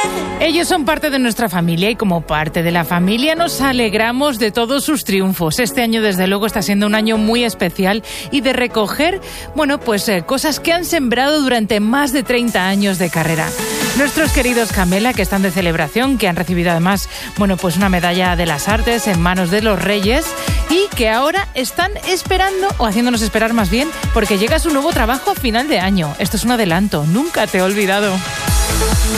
Ellos son parte de nuestra familia y como parte de la familia nos alegramos de todos sus triunfos. Este año desde luego está siendo un año muy especial y de recoger, cosas que han sembrado durante más de 30 años de carrera. Nuestros queridos Camela, que están de celebración, que han recibido además, una medalla de las artes en manos de los Reyes y que ahora están esperando, o haciéndonos esperar más bien, porque llega su nuevo trabajo a final de año. Esto es un adelanto, nunca te he olvidado.